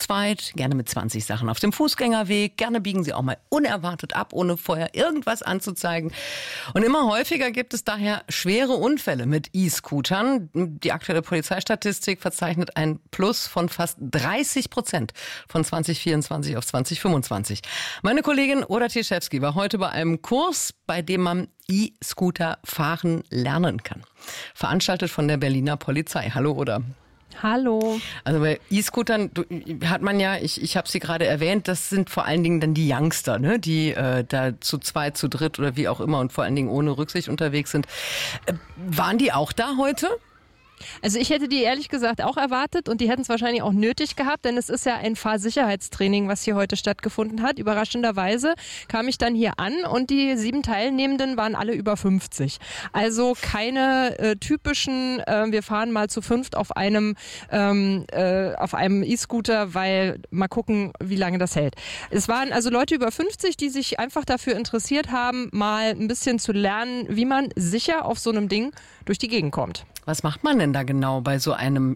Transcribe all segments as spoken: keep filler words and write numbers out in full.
zweit, gerne mit zwanzig Sachen auf dem Fußgängerweg. Gerne biegen Sie auch mal unerwartet ab, ohne vorher irgendwas anzuzeigen. Und immer häufiger gibt es daher schwere Unfälle mit E-Scootern. Die aktuelle Polizeistatistik verzeichnet ein Plus von fast dreißig Prozent von zwanzig vierundzwanzig auf zwanzig fünfundzwanzig. Meine Kollegin Oda Tschewski war heute bei einem Kurs, bei dem man E-Scooter fahren lernen kann. Veranstaltet von der Berliner Polizei. Hallo Oda. Hallo. Also bei E-Scootern hat man ja, ich, ich habe sie gerade erwähnt, das sind vor allen Dingen dann die Youngster, ne, die äh, da zu zweit, zu dritt oder wie auch immer und vor allen Dingen ohne Rücksicht unterwegs sind. Äh, waren die auch da heute? Also ich hätte die ehrlich gesagt auch erwartet und die hätten es wahrscheinlich auch nötig gehabt, denn es ist ja ein Fahrsicherheitstraining, was hier heute stattgefunden hat. Überraschenderweise kam ich dann hier an und die sieben Teilnehmenden waren alle über fünfzig. Also keine äh, typischen, äh, wir fahren mal zu fünft auf einem ähm, äh, auf einem E-Scooter, weil mal gucken, wie lange das hält. Es waren also Leute über fünfzig, die sich einfach dafür interessiert haben, mal ein bisschen zu lernen, wie man sicher auf so einem Ding durch die Gegend kommt. Was macht man denn da genau bei so einem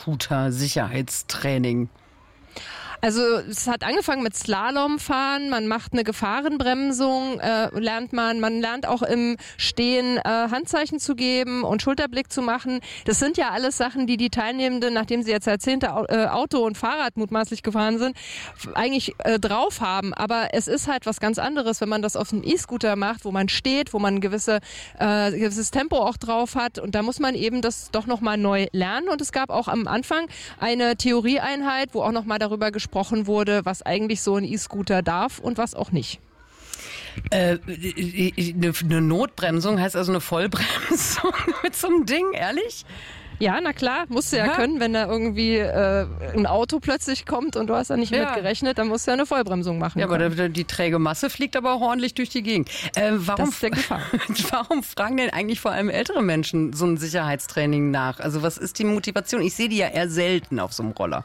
E-Scooter-Sicherheitstraining? Also es hat angefangen mit Slalomfahren, man macht eine Gefahrenbremsung, äh, lernt man, man lernt auch im Stehen äh, Handzeichen zu geben und Schulterblick zu machen. Das sind ja alles Sachen, die die Teilnehmenden, nachdem sie jetzt Jahrzehnte Auto und Fahrrad mutmaßlich gefahren sind, eigentlich äh, drauf haben. Aber es ist halt was ganz anderes, wenn man das auf einem E-Scooter macht, wo man steht, wo man ein gewisse, äh, gewisses Tempo auch drauf hat und da muss man eben das doch nochmal neu lernen. Und es gab auch am Anfang eine Theorieeinheit, wo auch nochmal darüber gesprochen gesprochen wurde, was eigentlich so ein E-Scooter darf und was auch nicht. Äh, eine Notbremsung heißt also eine Vollbremsung mit so einem Ding, ehrlich? Ja, na klar, musst du ja, ja können, wenn da irgendwie äh, ein Auto plötzlich kommt und du hast da nicht ja. mitgerechnet, dann musst du ja eine Vollbremsung machen. Ja, können. aber die, die träge Masse fliegt aber auch ordentlich durch die Gegend. Äh, warum, das ist der Gefahr. Warum fragen denn eigentlich vor allem ältere Menschen so ein Sicherheitstraining nach? Also was ist die Motivation? Ich sehe die ja eher selten auf so einem Roller.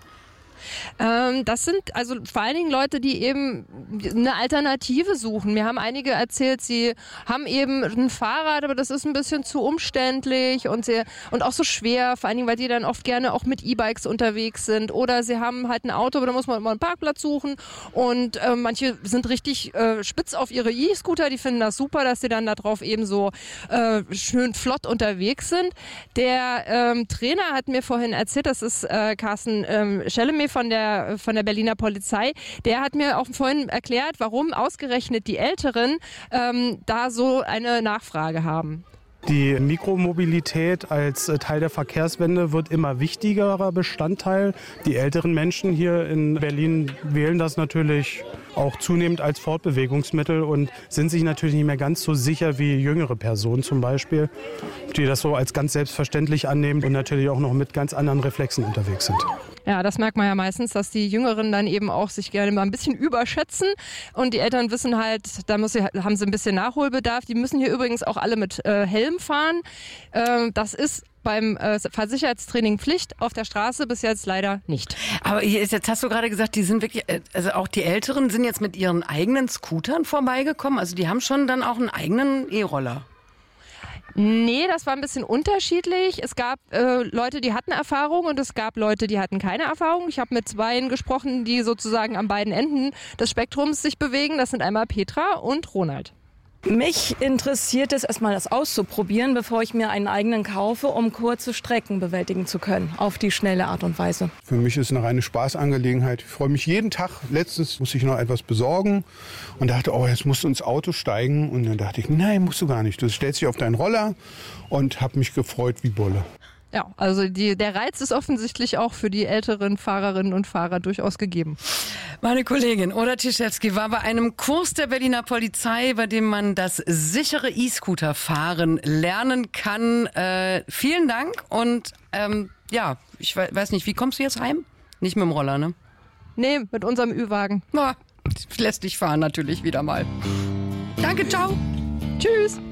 Ähm, das sind also vor allen Dingen Leute, die eben eine Alternative suchen. Mir haben einige erzählt, sie haben eben ein Fahrrad, aber das ist ein bisschen zu umständlich und, sehr, und auch so schwer, vor allen Dingen, weil die dann oft gerne auch mit E-Bikes unterwegs sind. Oder sie haben halt ein Auto, aber da muss man immer einen Parkplatz suchen. Und äh, manche sind richtig äh, spitz auf ihre E-Scooter, die finden das super, dass sie dann da drauf eben so äh, schön flott unterwegs sind. Der ähm, Trainer hat mir vorhin erzählt, das ist äh, Carsten ähm, Schellemeh von der, von der Berliner Polizei, der hat mir auch vorhin erklärt, warum ausgerechnet die Älteren ähm, da so eine Nachfrage haben. Die Mikromobilität als Teil der Verkehrswende wird immer wichtigerer Bestandteil. Die älteren Menschen hier in Berlin wählen das natürlich auch zunehmend als Fortbewegungsmittel und sind sich natürlich nicht mehr ganz so sicher wie jüngere Personen zum Beispiel, die das so als ganz selbstverständlich annehmen und natürlich auch noch mit ganz anderen Reflexen unterwegs sind. Ja, das merkt man ja meistens, dass die Jüngeren dann eben auch sich gerne mal ein bisschen überschätzen und die Eltern wissen halt, da muss sie, haben sie ein bisschen Nachholbedarf. Die müssen hier übrigens auch alle mit äh, Helm fahren. Äh, das ist beim äh, Fahrsicherheitstraining Pflicht, auf der Straße bis jetzt leider nicht. Aber jetzt hast du gerade gesagt, die sind wirklich, also auch die Älteren sind jetzt mit ihren eigenen Scootern vorbeigekommen. Also die haben schon dann auch einen eigenen E-Roller. Nee, das war ein bisschen unterschiedlich. Es gab äh, Leute, die hatten Erfahrung und es gab Leute, die hatten keine Erfahrung. Ich habe mit zweien gesprochen, die sozusagen an beiden Enden des Spektrums sich bewegen. Das sind einmal Petra und Ronald. Mich interessiert es erstmal, das auszuprobieren, bevor ich mir einen eigenen kaufe, um kurze Strecken bewältigen zu können, auf die schnelle Art und Weise. Für mich ist es eine reine Spaßangelegenheit. Ich freue mich jeden Tag. Letztens musste ich noch etwas besorgen und dachte, oh, jetzt musst du ins Auto steigen. Und dann dachte ich, nein, musst du gar nicht. Du stellst dich auf deinen Roller und habe mich gefreut wie Bolle. Ja, also die, der Reiz ist offensichtlich auch für die älteren Fahrerinnen und Fahrer durchaus gegeben. Meine Kollegin Oda Tschewski war bei einem Kurs der Berliner Polizei, bei dem man das sichere E-Scooter-Fahren lernen kann. Äh, vielen Dank und ähm, ja, ich weiß nicht, wie kommst du jetzt heim? Nicht mit dem Roller, ne? Nee, mit unserem Ü-Wagen. Na, lässt dich fahren natürlich wieder mal. Danke, ciao. Tschüss.